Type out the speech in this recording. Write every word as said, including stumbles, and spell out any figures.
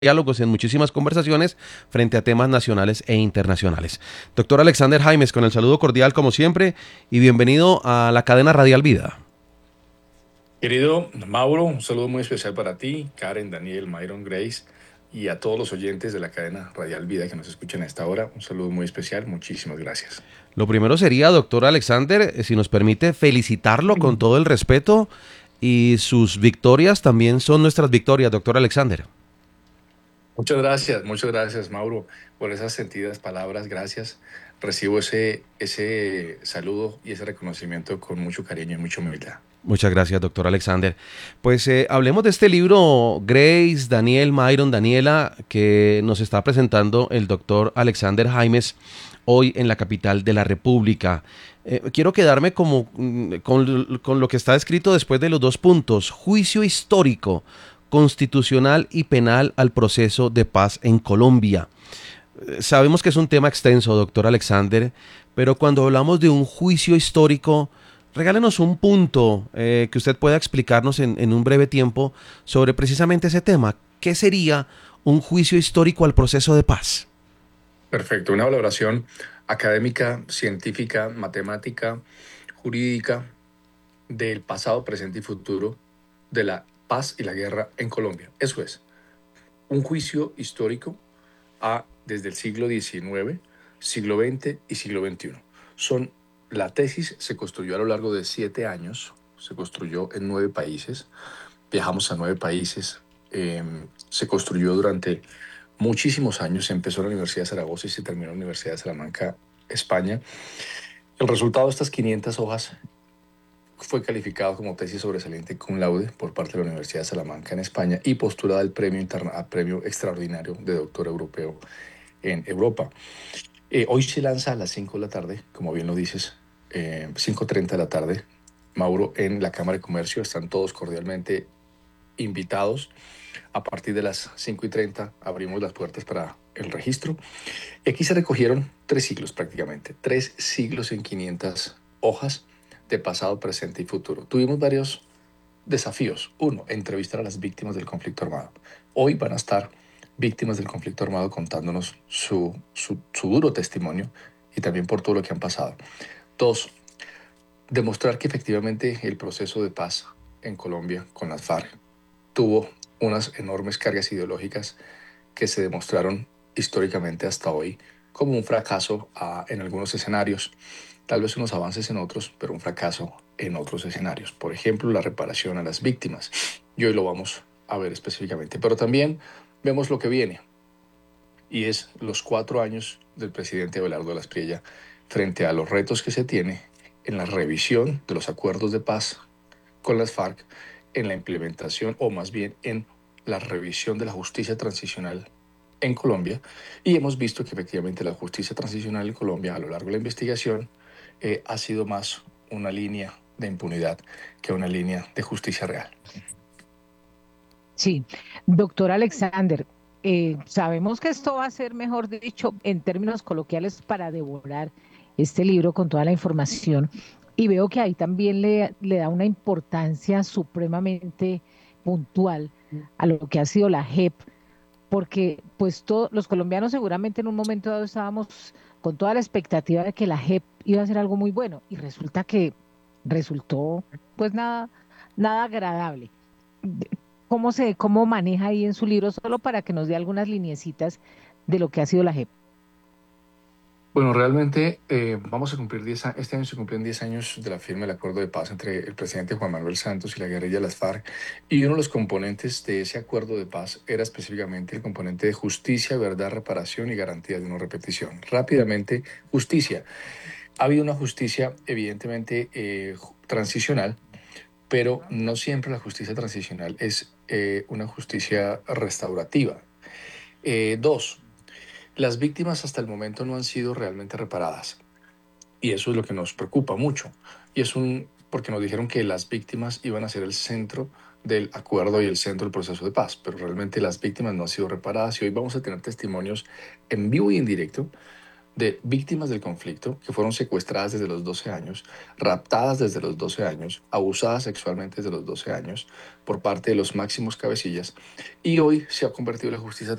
diálogos en muchísimas conversaciones frente a temas nacionales e internacionales. Doctor Alexander Jaimes, con el saludo cordial como siempre y bienvenido a la cadena Radial Vida. Querido Mauro, un saludo muy especial para ti, Karen, Daniel, Myron, Grace y a todos los oyentes de la cadena Radial Vida que nos escuchan a esta hora. Un saludo muy especial, muchísimas gracias. Lo primero sería, doctor Alexander, eh, si nos permite felicitarlo con todo el respeto y sus victorias también son nuestras victorias, doctor Alexander. Muchas gracias, muchas gracias, Mauro, por esas sentidas palabras. Gracias. Recibo ese, ese saludo y ese reconocimiento con mucho cariño y mucha humildad. Muchas gracias, doctor Alexander. Pues eh, hablemos de este libro, Grace, Daniel, Myron, Daniela, que nos está presentando el doctor Alexander Jaimes hoy en la capital de la República. Eh, quiero quedarme como, mm, con, con lo que está escrito después de los dos puntos. Juicio histórico, constitucional y penal al proceso de paz en Colombia. Eh, Sabemos que es un tema extenso, doctor Alexander, pero cuando hablamos de un juicio histórico, regálenos un punto eh, que usted pueda explicarnos en, en un breve tiempo sobre precisamente ese tema. ¿Qué sería un juicio histórico al proceso de paz? Perfecto, una valoración académica, científica, matemática, jurídica del pasado, presente y futuro de la paz y la guerra en Colombia. Eso es, un juicio histórico a desde el siglo diecinueve, siglo veinte y siglo veintiuno. Son, la tesis se construyó a lo largo de siete años, se construyó en nueve países, viajamos a nueve países, eh, se construyó durante muchísimos años, se empezó en la Universidad de Zaragoza y se terminó en la Universidad de Salamanca, España. El resultado de estas quinientas hojas fue calificado como tesis sobresaliente cum laude por parte de la Universidad de Salamanca en España y postulada al premio, interna, al premio extraordinario de doctor europeo en Europa. Eh, hoy se lanza a las cinco de la tarde, como bien lo dices, eh, cinco y treinta de la tarde, Mauro, en la Cámara de Comercio. Están todos cordialmente invitados. A partir de las cinco y treinta abrimos las puertas para el registro. Y aquí se recogieron tres siglos prácticamente, tres siglos en quinientas hojas de pasado, presente y futuro. Tuvimos varios desafíos. Uno, entrevistar a las víctimas del conflicto armado. Hoy van a estar víctimas del conflicto armado contándonos su, su, su duro testimonio y también por todo lo que han pasado. Dos, demostrar que efectivamente el proceso de paz en Colombia con las FARC tuvo unas enormes cargas ideológicas que se demostraron históricamente hasta hoy como un fracaso uh, en algunos escenarios, tal vez unos avances en otros, pero un fracaso en otros escenarios. Por ejemplo, la reparación a las víctimas. Y hoy lo vamos a ver específicamente. Pero también vemos lo que viene, y es los cuatro años del presidente Abelardo de la Espriella frente a los retos que se tiene en la revisión de los acuerdos de paz con las FARC, en la implementación, o más bien en la revisión de la justicia transicional en Colombia. Y hemos visto que efectivamente la justicia transicional en Colombia, a lo largo de la investigación, eh, ha sido más una línea de impunidad que una línea de justicia real. Sí, doctor Alexander, eh, sabemos que esto va a ser, mejor dicho, en términos coloquiales, para devorar este libro con toda la información. Y veo que ahí también le, le da una importancia supremamente puntual a lo que ha sido la J E P, porque pues todos los colombianos seguramente en un momento dado estábamos con toda la expectativa de que la J E P iba a ser algo muy bueno y resulta que resultó pues nada, nada agradable. ¿Cómo se, cómo maneja ahí en su libro, solo para que nos dé algunas lineecitas de lo que ha sido la J E P? Bueno, realmente eh, vamos a cumplir diez años, este año se cumplen diez años de la firma del acuerdo de paz entre el presidente Juan Manuel Santos y la guerrilla de las FARC, y uno de los componentes de ese acuerdo de paz era específicamente el componente de justicia, verdad, reparación y garantía de no repetición. Rápidamente, justicia. Ha habido una justicia evidentemente eh, transicional, pero no siempre la justicia transicional es eh, una justicia restaurativa. Eh, dos, las víctimas hasta el momento no han sido realmente reparadas. Y eso es lo que nos preocupa mucho. Y es un, porque nos dijeron que las víctimas iban a ser el centro del acuerdo y el centro del proceso de paz, pero realmente las víctimas no han sido reparadas, y hoy vamos a tener testimonios en vivo y en directo de víctimas del conflicto que fueron secuestradas desde los doce años, raptadas desde los doce años, abusadas sexualmente desde los doce años por parte de los máximos cabecillas, y hoy se ha convertido la justicia